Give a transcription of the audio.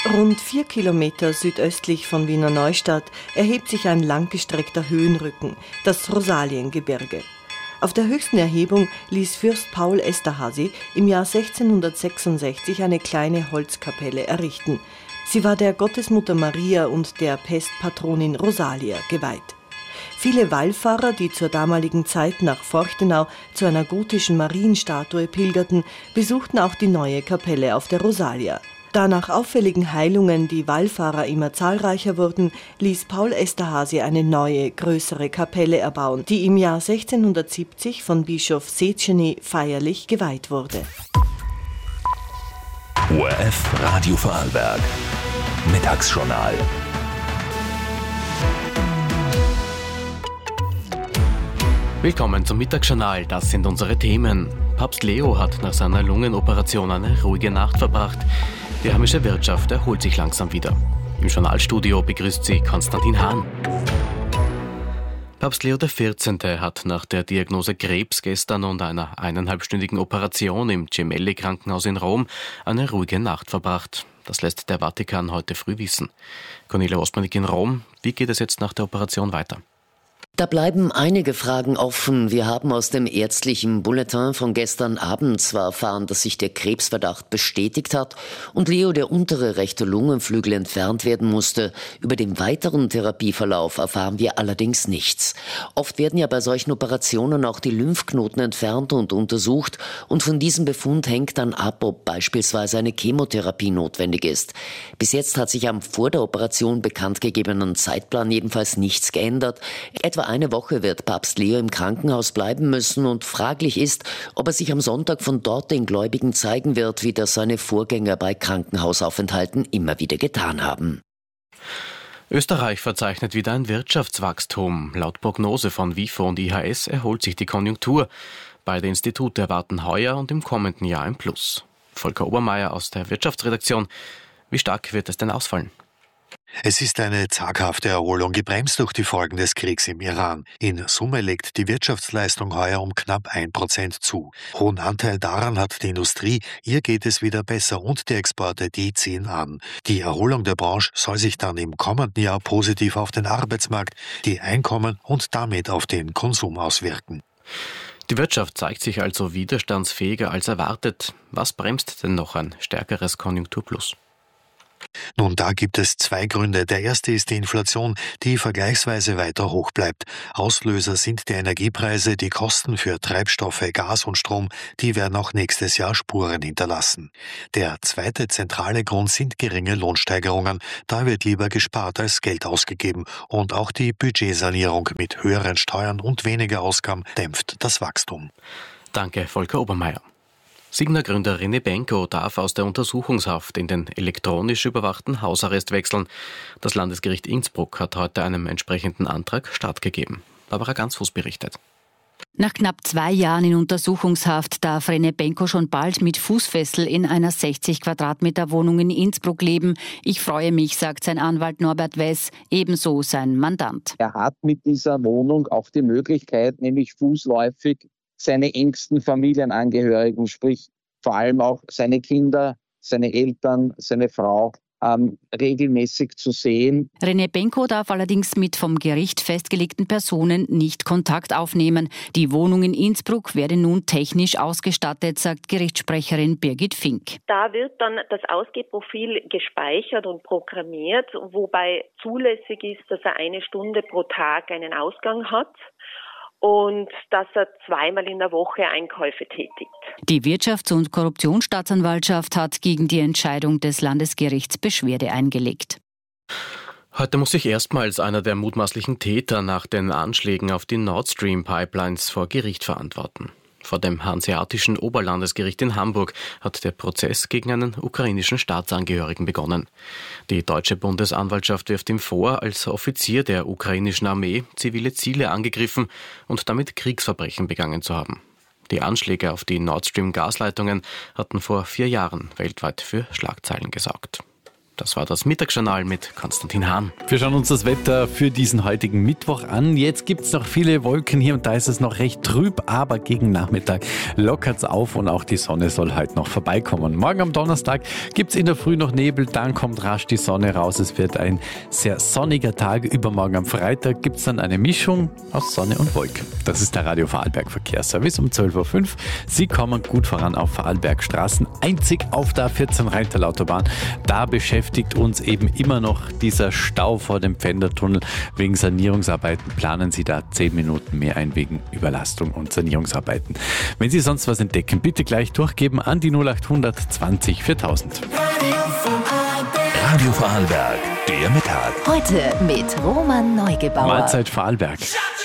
Rund 4 Kilometer südöstlich von Wiener Neustadt erhebt sich ein langgestreckter Höhenrücken, das Rosaliengebirge. Auf der höchsten Erhebung ließ Fürst Paul Esterházy im Jahr 1666 eine kleine Holzkapelle errichten. Sie war der Gottesmutter Maria und der Pestpatronin Rosalia geweiht. Viele Wallfahrer, die zur damaligen Zeit nach Forchtenau zu einer gotischen Marienstatue pilgerten, besuchten auch die neue Kapelle auf der Rosalia. Da nach auffälligen Heilungen die Wallfahrer immer zahlreicher wurden, ließ Paul Esterházy eine neue, größere Kapelle erbauen, die im Jahr 1670 von Bischof Széchenyi feierlich geweiht wurde. ORF Radio Vorarlberg. Mittagsjournal. Willkommen zum Mittagsjournal, das sind unsere Themen. Papst Leo hat nach seiner Lungenoperation eine ruhige Nacht verbracht. Die heimische Wirtschaft erholt sich langsam wieder. Im Journalstudio begrüßt sie Konstantin Hahn. Papst Leo XIV. Hat nach der Diagnose Krebs gestern und einer 1,5-stündigen Operation im Gemelli-Krankenhaus in Rom eine ruhige Nacht verbracht. Das lässt der Vatikan heute früh wissen. Cornelia Ostmanik in Rom, wie geht es jetzt nach der Operation weiter? Da bleiben einige Fragen offen. Wir haben aus dem ärztlichen Bulletin von gestern Abend zwar erfahren, dass sich der Krebsverdacht bestätigt hat und Leo der untere rechte Lungenflügel entfernt werden musste. Über den weiteren Therapieverlauf erfahren wir allerdings nichts. Oft werden ja bei solchen Operationen auch die Lymphknoten entfernt und untersucht und von diesem Befund hängt dann ab, ob beispielsweise eine Chemotherapie notwendig ist. Bis jetzt hat sich am vor der Operation bekannt gegebenen Zeitplan jedenfalls nichts geändert. Etwa eine Woche wird Papst Leo im Krankenhaus bleiben müssen und fraglich ist, ob er sich am Sonntag von dort den Gläubigen zeigen wird, wie das seine Vorgänger bei Krankenhausaufenthalten immer wieder getan haben. Österreich verzeichnet wieder ein Wirtschaftswachstum. Laut Prognose von WIFO und IHS erholt sich die Konjunktur. Beide Institute erwarten heuer und im kommenden Jahr ein Plus. Volker Obermeier aus der Wirtschaftsredaktion. Wie stark wird es denn ausfallen? Es ist eine zaghafte Erholung, gebremst durch die Folgen des Kriegs im Iran. In Summe legt die Wirtschaftsleistung heuer um knapp 1% zu. Hohen Anteil daran hat die Industrie, ihr geht es wieder besser und die Exporte, die ziehen an. Die Erholung der Branche soll sich dann im kommenden Jahr positiv auf den Arbeitsmarkt, die Einkommen und damit auf den Konsum auswirken. Die Wirtschaft zeigt sich also widerstandsfähiger als erwartet. Was bremst denn noch ein stärkeres Konjunkturplus? Nun, da gibt es zwei Gründe. Der erste ist die Inflation, die vergleichsweise weiter hoch bleibt. Auslöser sind die Energiepreise, die Kosten für Treibstoffe, Gas und Strom, die werden auch nächstes Jahr Spuren hinterlassen. Der zweite zentrale Grund sind geringe Lohnsteigerungen. Da wird lieber gespart als Geld ausgegeben. Und auch die Budgetsanierung mit höheren Steuern und weniger Ausgaben dämpft das Wachstum. Danke, Volker Obermeier. Signa-Gründer René Benko darf aus der Untersuchungshaft in den elektronisch überwachten Hausarrest wechseln. Das Landesgericht Innsbruck hat heute einem entsprechenden Antrag stattgegeben. Barbara Gansfuß berichtet. Nach knapp 2 Jahren in Untersuchungshaft darf René Benko schon bald mit Fußfessel in einer 60 Quadratmeter Wohnung in Innsbruck leben. Ich freue mich, sagt sein Anwalt Norbert Wess, ebenso sein Mandant. Er hat mit dieser Wohnung auch die Möglichkeit, nämlich fußläufig seine engsten Familienangehörigen, sprich vor allem auch seine Kinder, seine Eltern, seine Frau, regelmäßig zu sehen. René Benko darf allerdings mit vom Gericht festgelegten Personen nicht Kontakt aufnehmen. Die Wohnung in Innsbruck werde nun technisch ausgestattet, sagt Gerichtssprecherin Birgit Fink. Da wird dann das Ausgehprofil gespeichert und programmiert, wobei zulässig ist, dass er 1 Stunde pro Tag einen Ausgang hat und dass er 2-mal in der Woche Einkäufe tätigt. Die Wirtschafts- und Korruptionsstaatsanwaltschaft hat gegen die Entscheidung des Landesgerichts Beschwerde eingelegt. Heute muss sich erstmals einer der mutmaßlichen Täter nach den Anschlägen auf die Nord Stream Pipelines vor Gericht verantworten. Vor dem Hanseatischen Oberlandesgericht in Hamburg hat der Prozess gegen einen ukrainischen Staatsangehörigen begonnen. Die deutsche Bundesanwaltschaft wirft ihm vor, als Offizier der ukrainischen Armee zivile Ziele angegriffen und damit Kriegsverbrechen begangen zu haben. Die Anschläge auf die Nord Stream Gasleitungen hatten vor 4 Jahren weltweit für Schlagzeilen gesorgt. Das war das Mittagsjournal mit Konstantin Hahn. Wir schauen uns das Wetter für diesen heutigen Mittwoch an. Jetzt gibt es noch viele Wolken hier und da ist es noch recht trüb, aber gegen Nachmittag lockert es auf und auch die Sonne soll heute noch vorbeikommen. Morgen am Donnerstag gibt es in der Früh noch Nebel, dann kommt rasch die Sonne raus. Es wird ein sehr sonniger Tag. Übermorgen am Freitag gibt es dann eine Mischung aus Sonne und Wolken. Das ist der Radio Vorarlberg Verkehrsservice um 12.05 Uhr. Sie kommen gut voran auf Vorarlbergstraßen, einzig auf der A14 Rheintal-Autobahn. Da beschäftigt uns eben immer noch dieser Stau vor dem Pfändertunnel. Wegen Sanierungsarbeiten planen Sie da 10 Minuten mehr ein wegen Überlastung und Sanierungsarbeiten. Wenn Sie sonst was entdecken, bitte gleich durchgeben an die 0800 20 4000. Radio Vorarlberg, der Mittag. Heute mit Roman Neugebauer. Mahlzeit Vorarlberg.